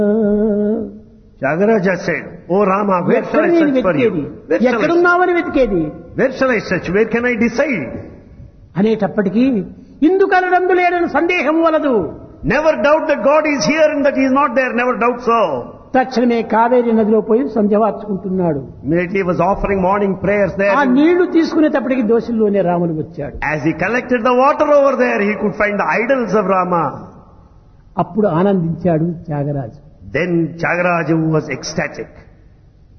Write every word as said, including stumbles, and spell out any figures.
Tyagaraja said, "Oh Rama, where shall I search for you? Where shall I, ఎక్కడున్నావని వెతికేది where shall I search? Where can I decide?" అనేటప్పటికీ ఇందుకలడందు లేడని సందేహం వలదు. Never doubt that God is here and that He is not there. Never doubt so. తక్షణమే కావేరి నదిలో పోయి సంధ్యవార్చుకుంటున్నాడు. Immediately he was offering morning prayers there. ఆ నీళ్లు తీసుకునేటప్పటికి దోషుల్లోనే రాముడు వచ్చాడు. As he collected the water over there, he could find the idols of Rama. అప్పుడు ఆనందించాడు Tyagaraju. Then Tyagaraja was ecstatic.